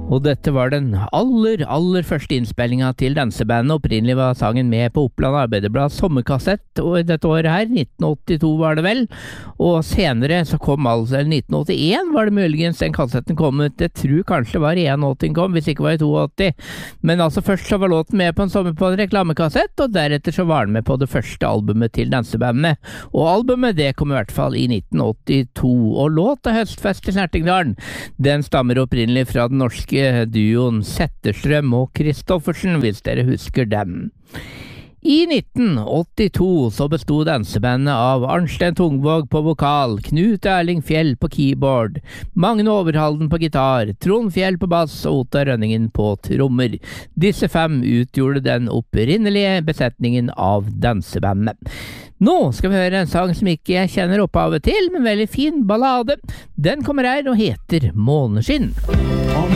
Og dette var den aller første innspillingen til dansebandet. Opprinnelig var sangen med på Oppland Arbeiderblad sommerkassett, og dette året her, 1982 var det vel. Og senere så kom altså, 1981 var det muligens den kassetten kom ut. Jeg tror kanskje det var i 81 kom, hvis ikke var i 82. Men altså først så var låten med på en reklamekassett, og deretter så var den med på det første albumet til dansebandet. Og albumet det kom i hvert fall i 1982. Og låta Høstfest i Snertingdalen, den stammer opprinnelig fra den norske duoen Zetterstrøm og Kristoffersen, hvis dere husker dem. I 1982 så bestod dansebandet av Arnstein Tungvåg på vokal, Knut Erling Fjell på keyboard, Magne Overhalden på gitar, Trond Fjell på bass og Ottar Rønningen på trommer. Disse 5 utgjorde den opprinnelige besetningen av dansebandet. Nå skal vi høre en sang som ikke jeg kjenner opphavet til, men veldig fin ballade. Den kommer her og heter Måneskinn. Om